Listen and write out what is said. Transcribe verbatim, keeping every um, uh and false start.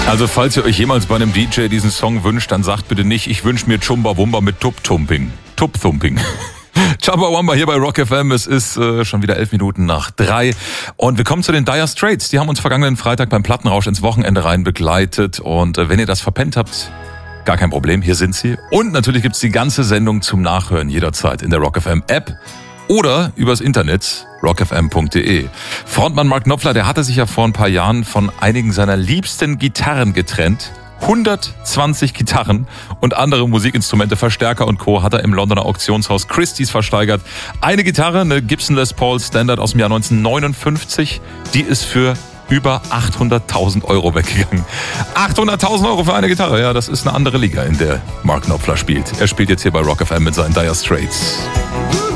Also falls ihr euch jemals bei einem D J diesen Song wünscht, dann sagt bitte nicht, ich wünsche mir Chumbawamba mit Tup-Tumping. Tup-Thumping. Chumbawamba hier bei Rock F M. Es ist äh, schon wieder elf Minuten nach drei. Und wir kommen zu den Dire Straits. Die haben uns vergangenen Freitag beim Plattenrausch ins Wochenende rein begleitet. Und äh, wenn ihr das verpennt habt, gar kein Problem, hier sind sie. Und natürlich gibt's die ganze Sendung zum Nachhören jederzeit in der Rock F M App oder übers Internet rock f m punkt d e. Frontmann Mark Knopfler, der hatte sich ja vor ein paar Jahren von einigen seiner liebsten Gitarren getrennt. hundertzwanzig Gitarren und andere Musikinstrumente, Verstärker und Co. hat er im Londoner Auktionshaus Christie's versteigert. Eine Gitarre, eine Gibson Les Paul Standard aus dem Jahr neunzehnhundertneunundfünfzig, die ist für über achthunderttausend Euro weggegangen. achthunderttausend Euro für eine Gitarre, ja, das ist eine andere Liga, in der Mark Knopfler spielt. Er spielt jetzt hier bei Rock F M mit seinen Dire Straits.